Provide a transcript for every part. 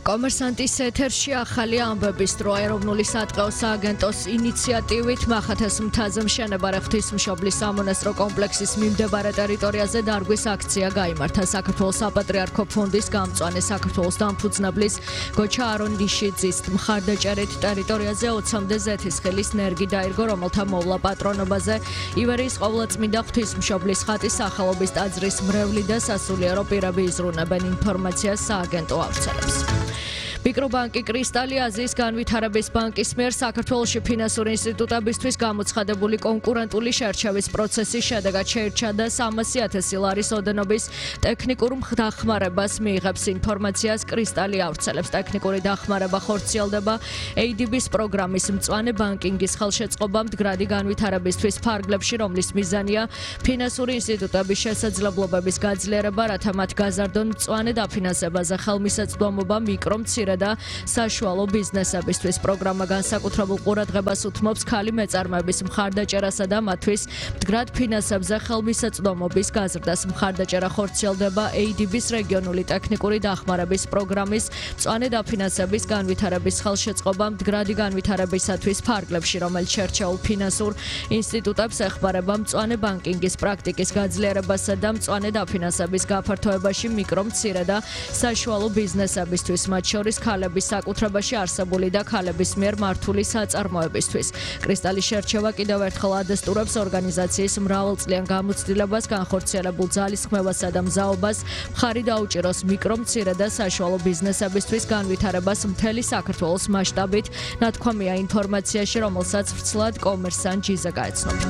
კომერსანტის ეთერში ახალი ამბების დრო ეროვნული სატყეო სააგენტოს ინიციატივით მახათას მთაზე მშენებარე ღვთისმშობლის სამონასტრო კომპლექსის მიმდებარე ტერიტორიაზე დარგვის აქცია გაიმართა. საქართველოს საპატრიარქო ფონდის გამწვანე საქართველოს დამფუძნებლის გოჩა არონ დიშიძის მხარდაჭერით ტერიტორიაზე 20-მდე ზეთისხილის ნერგი დაირგო, რომელთა მოვლა პატრონობაზე ივერიის ყოვლადწმინდა ღვთისმშობლის ხატის სახელობის ტაძრის მრევლი და სასულიერო პირები იზრუნებენ ინფორმაციას სააგენტო ავრცელებს. მიკრობანკი კრისტალი აზიის განვითარების ბანკის მიერ საქართველოში ფინანსური ინსტიტუტებისთვის გამოცხადებული კონკურენტული შერჩევის პროცესის შედეგად შეირჩა 300,000 ლარის ოდენობის ტექნიკურ დახმარებას მიიღებს ინფორმაციას კრისტალი ავრცელებს. ტექნიკური დახმარება ხორციელდება ADB-ის პროგრამის მწვანე ბანკინგის ხელშეწყობა მდგრადი განვითარებისთვის ფარგლებში, რომლის მიზანია ფინანსური ინსტიტუტების შესაძლებლობების გაძლიერება, რათა მათ გაზარდონ მწვანე დაფინანსებაზე ხელმისაწვდომობა მიკრო, მცირე და საშუალო ბიზნესებისთვის. პროგრამა განსაკუთრებულ ყურადღებას უთმობს ქალი მეწარმეების მხარდაჭერასა და მათთვის მდგრად ფინანსებზე ხელმისაწვდომობის გაზრდას. მხარდაჭერა ხორციელდება ADB-ის რეგიონული ტექნიკური დახმარების პროგრამის მწვანე დაფინანსების განვითარების ხელშეწყობა მდგრადი განვითარებისათვის ფარგლებში, რომელიც შერჩეულ ფინანსურ ინსტიტუტებს ეხმარება მწვანე ბანკინგის პრაქტიკის გაძლიერებასა და მწვანე დაფინანსების გაფართოებაში მიკრო, მცირე და საშუალო ბიზნესებისთვის, მათ შორის ქალების საკუთრებაში არსებული და ქალების მიერ მართული საწარმოებისთვის. კრისტალის შერჩევა კიდევ ერთხელ ადესტურებს ორგანიზაციის მრავალწლიან გამოცდილებას, განხორციელებულ ძალისხმევასა და მზაობას, მხარი დაუჭიროს მიკრო, მცირე და საშუალო ბიზნესებისთვის განვითარებას მთელი საქართველოს მასშტაბით, ნათქვამია ინფორმაციაში, რომელსაც ვრცლად კომერსანტ ჯიზა გაეცნობით.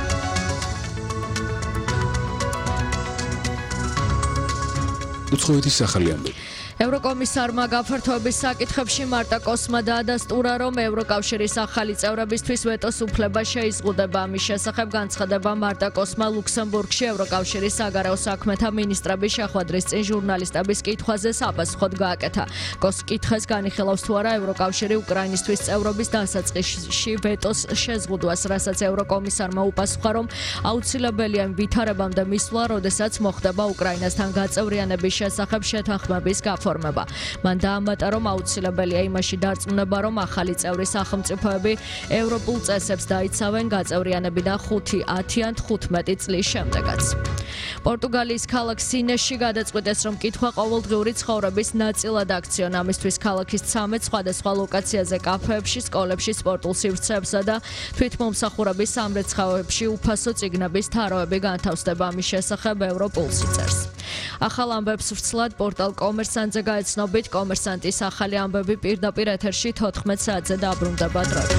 უცხოეთის ახალი ამბები. ევროკომისარმა გაფართოების საკითხებში მარტა კოსმა დაადასტურა, რომ ევროკავშირის ახალი წევრებისთვის ვეტოს უფლება შეიზღუდება. ამის შესახებ განცხადება მარტა კოსმა ლუქსემბურგში ევროკავშირის საგარეო საქმეთა მინისტრების შეხვედრის წინ ჟურნალისტების კითხვაზე საპასუხოდ გააკეთა. კოს კითხეს განიხილავს თუ არა ევროკავშირი უკრაინისთვის წევრობის დასაწყისში ვეტოს შეზღუდვას, რასაც ევროკომისარმა უპასუხა, რომ აუცილებელია იმ ვითარებამდე მისვლა, როდესაც მოხდება უკრაინასთან გაწევრიანების შესახებ შეთანხმების მან დაამატა, რომ აუცილებელია იმაში დარწმუნება, რომ ახალი წევრი სახელმწიფოები ევროპულ წესებს დაიცავენ გაწევრიანებიდან 5-10 ან 15 წლის შემდეგაც. პორტუგალიის ქალაქ სინეში გადაწყვიტეს, რომ კითხვა ყოველდღიური ცხოვრების ნაწილად აქციონ. ამისთვის ქალაქის 13 სხვადასხვა ლოკაციაზე კაფეებში, სკოლებში, სპორტულ სივრცეებსა და თვითმომსახურების სამრეცხაოებში უფასო წიგნების თაროები განთავსდება. ამის შესახებ ევროპულსი წერს. ახალ ამბებს ვრცლად პორტალ კომერსანტზე გაეცნობით. კომერსანტის ახალი ამბები პირდაპირ ეთერში 14 საათზე დაბრუნდება დროებით.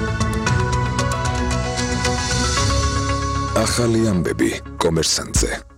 ახალი ამბები კომერსანტზე.